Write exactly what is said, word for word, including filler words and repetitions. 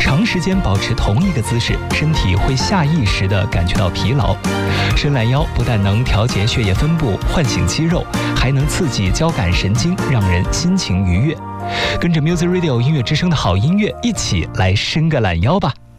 长时间保持同一个姿势，身体会下意识地感觉到疲劳。伸懒腰不但能调节血液分布、唤醒肌肉，还能刺激交感神经，让人心情愉悦。跟着 Music Radio 音乐之声的好音乐，一起来伸个懒腰吧。